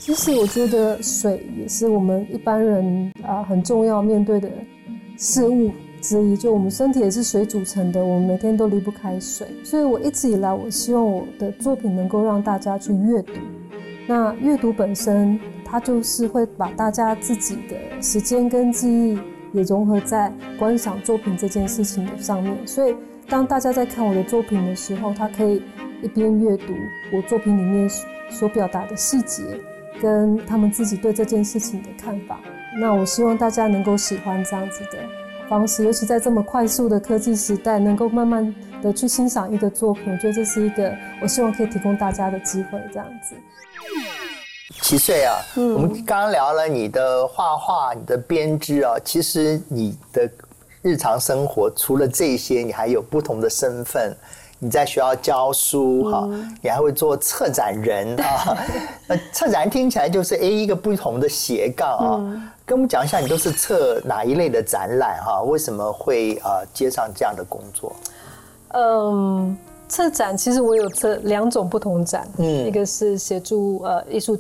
其实我觉得水也是我们一般人很重要面对的事物之一，就我们身体也是水组成的，我们每天都离不开水。所以我一直以来，我希望我的作品能够让大家去阅读。那阅读本身，它就是会把大家自己的时间跟记忆也融合在观赏作品这件事情的上面。所以当大家在看我的作品的时候，他可以一边阅读我作品里面所表达的细节，跟他们自己对这件事情的看法。那我希望大家能够喜欢这样子的方式，尤其在这么快速的科技时代，能够慢慢的去欣赏一个作品，我觉得这是一个我希望可以提供大家的机会，这样子。 7岁啊，我们刚刚聊了你的画画、你的编织啊，其实你的日常生活除了这些，你还有不同的身份。你在学校教书哈，你还会做策展人啊。策展人听起来就是一个不同的斜杠啊。跟我们讲一下，你都是策哪一类的展览哈？为什么会接上这样的工作？ 策展其实我有策2种不同展，一个是协助艺术